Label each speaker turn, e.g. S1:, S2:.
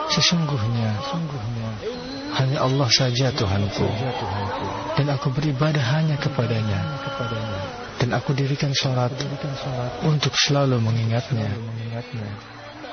S1: Sesungguhnya hanya Allah saja Tuhanku, dan aku beribadah hanya kepadanya, dan aku dirikan salat untuk selalu mengingatnya.